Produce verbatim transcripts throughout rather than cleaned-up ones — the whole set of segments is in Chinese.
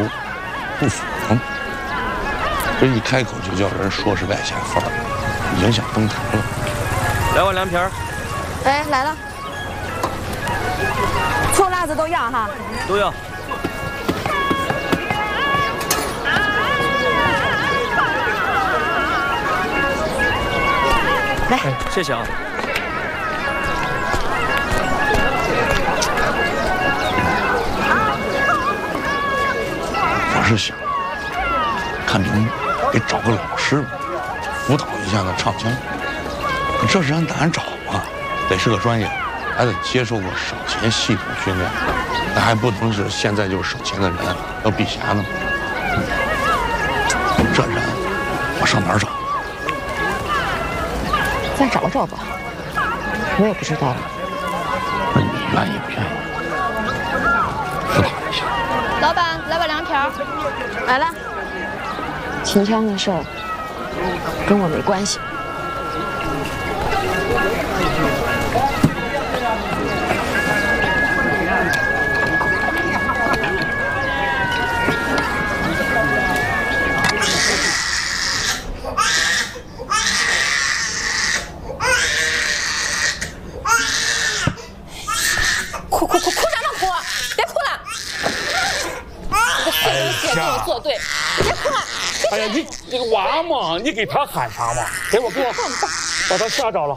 不符。这一开口就叫人说是外县范儿，影响登台了。 来碗凉皮儿。 哎，来了。臭辣子都要哈。 都要。 来， 哎，谢谢啊。 我是想看明得找个老师辅导一下那唱腔，这人难找啊，得是个专业，还得接受过省前系统训练，那还不能是现在就是省前的人，要避嫌呢。这人我上哪儿找？ 再找找吧，我也不知道。 那你愿意不愿意？辅导一下。 老板，来碗凉皮儿。来了。秦腔的事儿跟我没关系。哭哭哭哭什么哭？别哭了！你个碎东西跟我作对！别哭了！ 哎呀，你这个娃嘛，你给他喊啥嘛？给我给我，把他吓着了。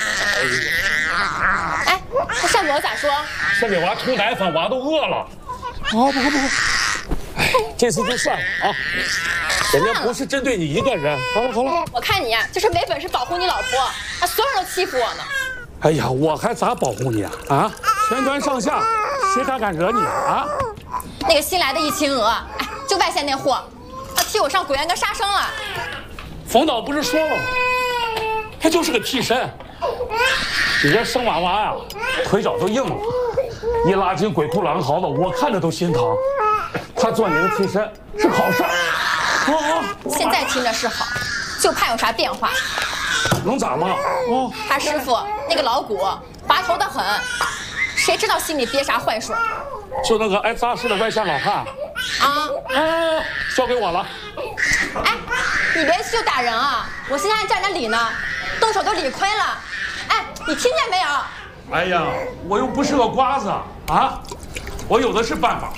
哎，他上我咋说？ 先给娃冲奶粉，娃都饿了。哦，不不不不，哎，这次就算了啊，人家不是针对你一个人。好了好了， 我看你呀，就是没本事保护你老婆，啊，所有人都欺负我呢。 哎呀，我还咋保护你啊？啊，全团上下，谁还敢惹你啊？ 那个新来的易秦娥，哎，就外县那货，他替我上鬼园跟杀生了。 冯导不是说了吗？他就是个替身。你这生娃娃呀，腿脚都硬了，一拉进鬼哭狼嚎的，我看着都心疼。他做你的替身是好事儿。哦， 现在听着是好，就怕有啥变化。 能咋嘛？哦， 他师傅那个老古拔头的很，谁知道心里憋啥坏水？ 就那个爱扎实的外县老汉。 啊！ 啊，交给我了。 哎，你别去就打人啊！我现在还站着理呢，动手都理亏了。哎，你听见没有？ 哎呀，我又不是个瓜子啊，我有的是办法。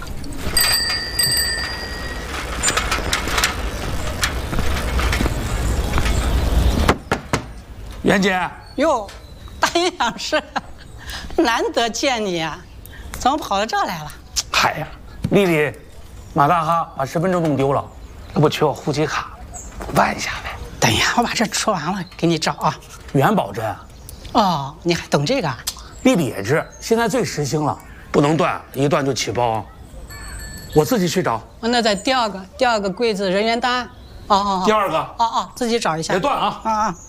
袁姐， 哟，大营养师，难得见你呀、啊，怎么跑到这儿来了？ 嗨呀，丽丽，马大哈把身份证弄丢了，那不缺我户籍卡，办一下呗。 等一下，我把这吃完了给你找啊。 元宝针。 哦，你还懂这个？ 丽丽也知，现在最时兴了，不能断，一断就起包。我自己去找。 那在第二个第二个柜子人员单。哦哦。 第二个。 哦哦，自己找一下。 别断啊！ 啊啊。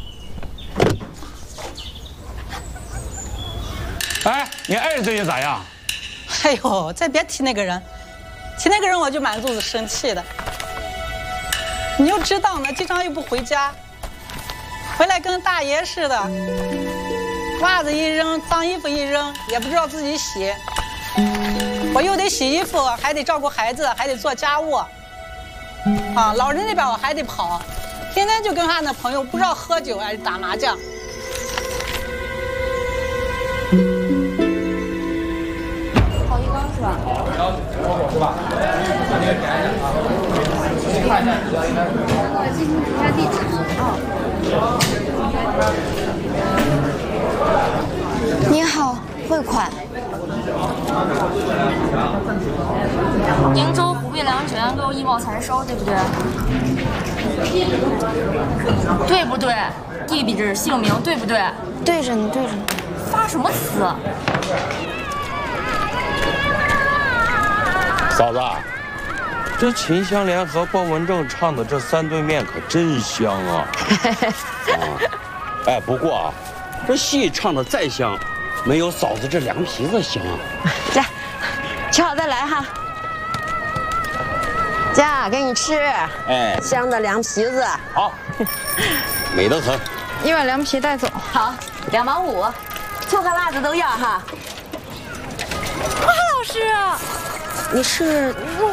哎，你爱人最近咋样？ 哎呦，再别提那个人，提那个人我就满肚子生气的。你又知道呢，经常又不回家，回来跟大爷似的，袜子一扔，脏衣服一扔，也不知道自己洗。我又得洗衣服，还得照顾孩子，还得做家务。啊，老人那边我还得跑，天天就跟他那朋友不知道喝酒还是打麻将。 好一缸是吧？ 是吧？看一下， 我记住一下地址啊。你好，汇款。 宁州湖北粮泉六一报财收，对不对？对不对？地址、姓名对不对？ 对着呢，对着呢。 发什么词？ 嫂子，这秦香莲和关文正唱的这三对面可真香啊！啊，哎，不过啊，这戏唱的再香，没有嫂子这凉皮子香。 来，吃好再来哈。家给你吃， 哎， 香的凉皮子。 好，美得很。 一碗凉皮带走。好，两毛五，醋和辣子都要哈。 花老师， 你是？ 我